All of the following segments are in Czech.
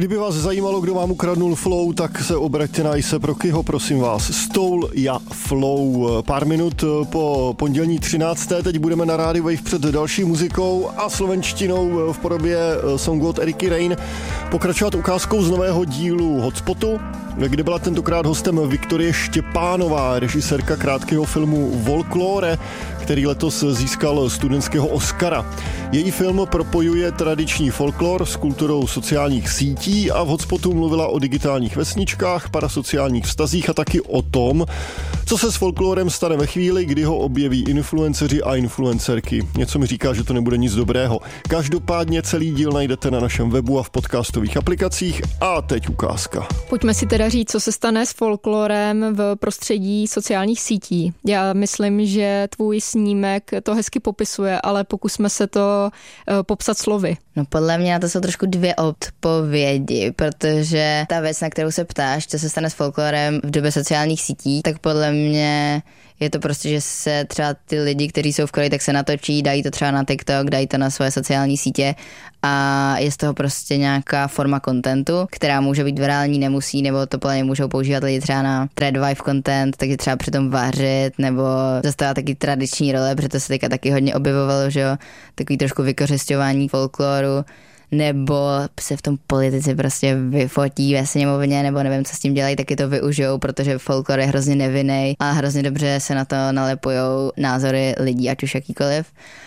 Kdyby vás zajímalo, kdo vám ukradnul flow, tak se obraťte na Ise Prokyho, prosím vás. Stole ya flow. Pár minut po pondělní 13. Teď budeme na rádiu Wave před další muzikou a slovenštinou v podobě songu od Eriky Rain pokračovat ukázkou z nového dílu Hotspotu, kde byla tentokrát hostem Viktorie Štěpánová, režisérka krátkého filmu Folklore, který letos získal studentského Oscara. Její film propojuje tradiční folklor s kulturou sociálních sítí a v Hotspotu mluvila o digitálních vesničkách, parasociálních vztazích a taky o tom, co se s folklorem stane ve chvíli, kdy ho objeví influenceři a influencerky. Něco mi říká, že to nebude nic dobrého. Každopádně celý díl najdete na našem webu a v podcastových aplikacích a teď ukázka. Pojďme si teda říct, co se stane s folklorem v prostředí sociálních sítí. Já myslím, že tvůj snímek to hezky popisuje, ale pokusme se to popsat slovy. No podle mě na to jsou trošku dvě odpovědi, protože ta věc, na kterou se ptáš, co se stane s folklorem v době sociálních sítí, tak podle mě je to prostě, že se třeba ty lidi, kteří jsou v koleji, tak se natočí, dají to třeba na TikTok, dají to na svoje sociální sítě a je z toho prostě nějaká forma kontentu, která může být virální, nemusí, nebo to plně můžou používat lidi třeba na threadwife content, takže třeba přitom vařit, nebo zastávat taky tradiční role, protože to se teďka taky hodně objevovalo, že jo, takový trošku vykořisťování folkloru, nebo se v tom politici prostě vyfotí ve sněmovně, nebo nevím, co s tím dělají, taky to využijou, protože folklor je hrozně nevinnej a hrozně dobře se na to nalepujou názory lidí, ať už jakýkoliv.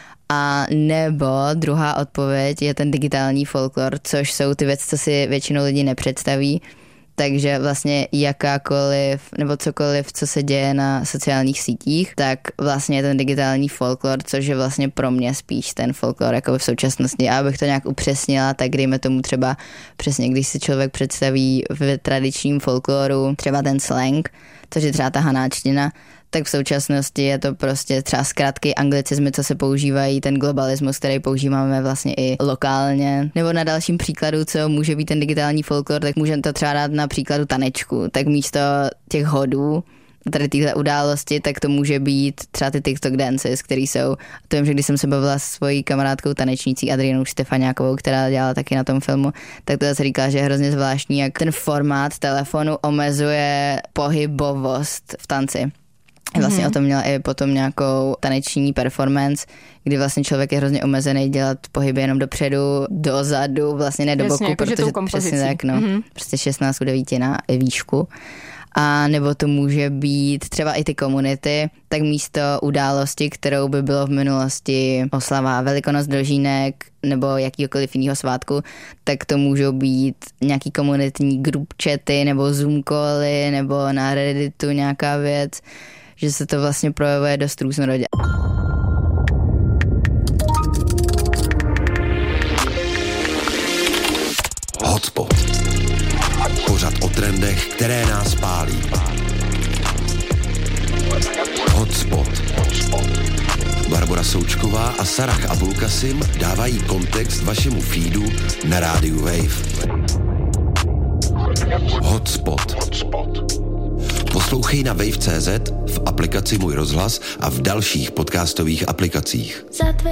A nebo druhá odpověď je ten digitální folklor, což jsou ty věci, co si většinou lidi nepředstaví. Takže vlastně jakákoliv nebo cokoliv, co se děje na sociálních sítích, tak vlastně je ten digitální folklor, což je vlastně pro mě spíš ten folklor jako v současnosti. A abych to nějak upřesnila, tak dejme tomu třeba přesně, když si člověk představí v tradičním folkloru třeba ten slang, což je třeba ta hanáčtina, tak v současnosti je to prostě třeba zkratky, anglicizmy, co se používají, ten globalismus, který používáme vlastně i lokálně. Nebo na dalším příkladu, co může být ten digitální folklor, tak můžeme to třeba dát na příkladu tanečku. Tak místo těch hodů, tady tyhle události, tak to může být třeba ty TikTok dances, který jsou. To vím, že když jsem se bavila s svojí kamarádkou tanečnící Adrianou Štefáňákovou, která dělala taky na tom filmu, tak to se říká, že je hrozně zvláštní, jak ten formát telefonu omezuje pohybovost v tanci. Vlastně o tom měla i potom nějakou taneční performance, kdy vlastně člověk je hrozně omezený dělat pohyby jenom dopředu, dozadu, vlastně ne do boku, jako protože přesně tak, no, prostě 16:9 na výšku. A nebo to může být třeba i ty komunity, tak místo události, kterou by bylo v minulosti oslava Velikonoc, Dožínek nebo jakýkoliv jinýho svátku, tak to můžou být nějaký komunitní group chaty nebo Zoom cally nebo na Redditu nějaká věc, že se to vlastně projevuje dost různorodě. Hotspot. Pořad o trendech, které nás pálí. Hotspot. Barbora Součková a Sarah Abulkasim dávají kontext vašemu feedu na rádiu Wave. Hotspot. Poslouchej na wave.cz, v aplikaci Můj rozhlas a v dalších podcastových aplikacích.